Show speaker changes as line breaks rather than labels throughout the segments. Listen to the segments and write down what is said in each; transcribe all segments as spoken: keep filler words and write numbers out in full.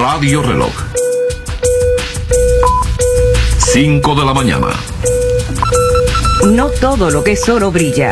Radio Reloj. cinco de la mañana.
No todo lo que es oro brilla.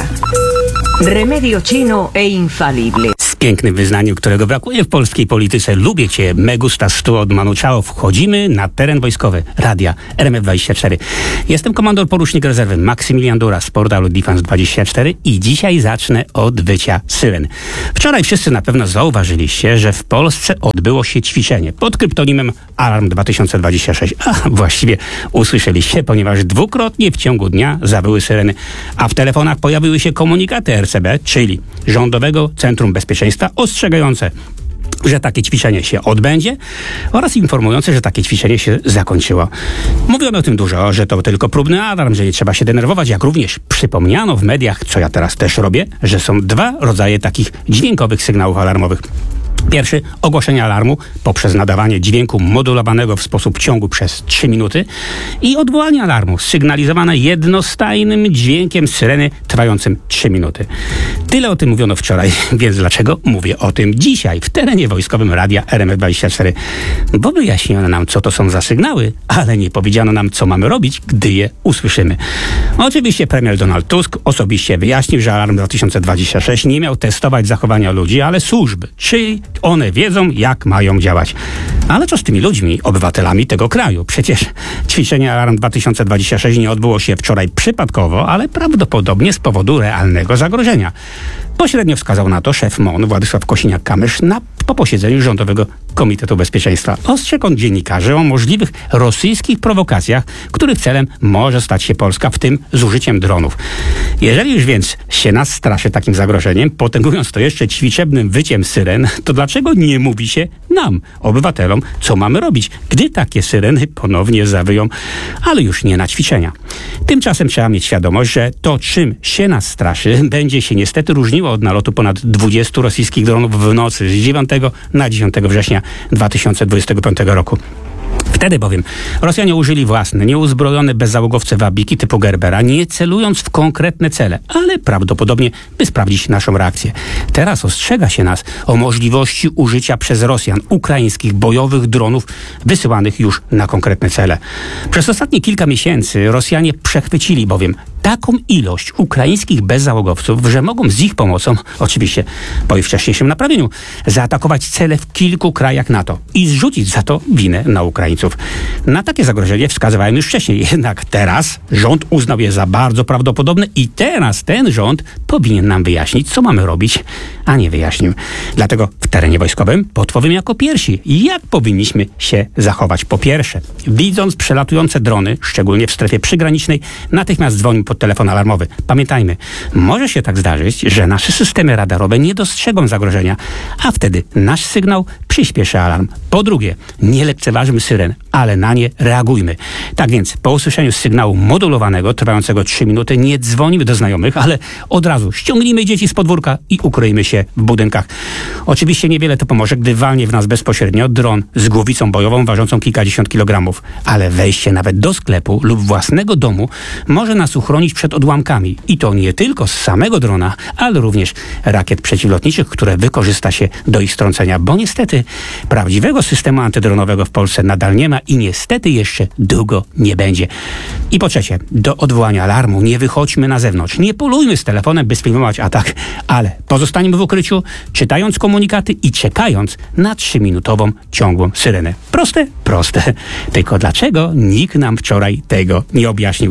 Remedio chino e infalible.
Z pięknym wyznaniem, którego brakuje w polskiej polityce. Lubię cię, me gustas tu od Manu Chao. Wchodzimy na teren wojskowy radia R M F dwadzieścia cztery. Jestem komandor porucznik rezerwy Maksymilian Dura z portalu Defense dwadzieścia cztery i dzisiaj zacznę od wycia syren. Wczoraj wszyscy na pewno zauważyliście, że w Polsce odbyło się ćwiczenie pod kryptonimem Alarm dwa tysiące dwadzieścia sześć. A właściwie usłyszeliście, ponieważ dwukrotnie w ciągu dnia zawyły syreny, a w telefonach pojawiły się komunikaty R C B, czyli Rządowego Centrum Bezpieczeństwa, ostrzegające, że takie ćwiczenie się odbędzie oraz informujące, że takie ćwiczenie się zakończyło. Mówiono o tym dużo, że to tylko próbny alarm, że nie trzeba się denerwować, jak również przypomniano w mediach, co ja teraz też robię, że są dwa rodzaje takich dźwiękowych sygnałów alarmowych. Pierwszy, ogłoszenie alarmu poprzez nadawanie dźwięku modulowanego w sposób ciągły przez trzy minuty i odwołanie alarmu sygnalizowane jednostajnym dźwiękiem syreny trwającym trzy minuty. Tyle o tym mówiono wczoraj, więc dlaczego mówię o tym dzisiaj w terenie wojskowym radia R M F dwadzieścia cztery? Bo wyjaśniono nam, co to są za sygnały, ale nie powiedziano nam, co mamy robić, gdy je usłyszymy. Oczywiście premier Donald Tusk osobiście wyjaśnił, że Alarm dwa tysiące dwadzieścia sześć nie miał testować zachowania ludzi, ale służby, czyli one wiedzą, jak mają działać. Ale co z tymi ludźmi, obywatelami tego kraju? Przecież ćwiczenie Alarm dwa tysiące dwadzieścia sześć nie odbyło się wczoraj przypadkowo, ale prawdopodobnie z powodu realnego zagrożenia. Pośrednio wskazał na to szef M O N Władysław Kosiniak-Kamysz na, po posiedzeniu Rządowego Komitetu Bezpieczeństwa. Ostrzegł dziennikarzy o możliwych rosyjskich prowokacjach, których celem może stać się Polska, w tym z użyciem dronów. Jeżeli już więc się nas straszy takim zagrożeniem, potęgując to jeszcze ćwiczebnym wyciem syren, to dlaczego nie mówi się nam, obywatelom, co mamy robić, gdy takie syreny ponownie zawyją, ale już nie na ćwiczenia. Tymczasem trzeba mieć świadomość, że to, czym się nas straszy, będzie się niestety różniło od nalotu ponad dwudziestu rosyjskich dronów w nocy z dziewiątego na dziesiątego września dwa tysiące dwudziestego piątego roku. Wtedy bowiem Rosjanie użyli własne, nieuzbrojone bezzałogowce wabiki typu Gerbera, nie celując w konkretne cele, ale prawdopodobnie by sprawdzić naszą reakcję. Teraz ostrzega się nas o możliwości użycia przez Rosjan ukraińskich bojowych dronów wysyłanych już na konkretne cele. Przez ostatnie kilka miesięcy Rosjanie przechwycili bowiem taką ilość ukraińskich bezzałogowców, że mogą z ich pomocą, oczywiście po ich wcześniejszym naprawieniu, zaatakować cele w kilku krajach NATO i zrzucić za to winę na Ukraińców. Na takie zagrożenie wskazywałem już wcześniej, jednak teraz rząd uznał je za bardzo prawdopodobne i teraz ten rząd powinien nam wyjaśnić, co mamy robić, a nie wyjaśnił. Dlatego w terenie wojskowym podpowiem jako pierwsi, jak powinniśmy się zachować. Po pierwsze, widząc przelatujące drony, szczególnie w strefie przygranicznej, natychmiast dzwonimy pod telefon alarmowy. Pamiętajmy, może się tak zdarzyć, że nasze systemy radarowe nie dostrzegą zagrożenia, a wtedy nasz sygnał przyspieszy alarm. Po drugie, nie lekceważmy syren, ale na nie reagujmy. Tak więc, po usłyszeniu sygnału modulowanego, trwającego trzy minuty, nie dzwonimy do znajomych, ale od razu ściągnijmy dzieci z podwórka i ukryjmy się w budynkach. Oczywiście niewiele to pomoże, gdy walnie w nas bezpośrednio dron z głowicą bojową ważącą kilkadziesiąt kilogramów, ale wejście nawet do sklepu lub własnego domu może nas uchronić przed odłamkami. I to nie tylko z samego drona, ale również rakiet przeciwlotniczych, które wykorzysta się do ich strącenia, bo niestety prawdziwego systemu antydronowego w Polsce nadal nie ma i niestety jeszcze długo nie będzie. I po trzecie, do odwołania alarmu nie wychodźmy na zewnątrz. Nie polujmy z telefonem, by sfilmować atak, ale pozostańmy w ukryciu, czytając komunikaty i czekając na trzyminutową ciągłą syrenę. Proste? Proste. Tylko dlaczego nikt nam wczoraj tego nie objaśnił?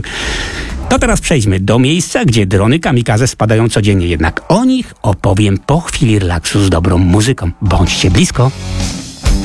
To teraz przejdźmy do miejsca, gdzie drony kamikaze spadają codziennie. Jednak o nich opowiem po chwili relaksu z dobrą muzyką. Bądźcie blisko.